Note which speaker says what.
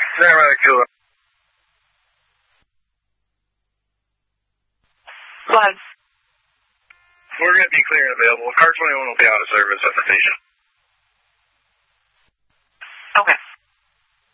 Speaker 1: Stand by, Kilo.
Speaker 2: Go ahead.
Speaker 1: We're going to be clear and available. Car 21 will be out of service at the station.
Speaker 2: Okay.